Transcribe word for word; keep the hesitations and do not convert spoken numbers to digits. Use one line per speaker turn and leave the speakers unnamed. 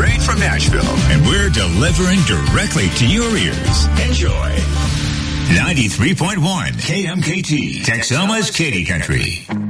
straight from Nashville. And we're delivering directly to your ears. Enjoy. ninety-three point one K M K T, Texoma's Katy Country.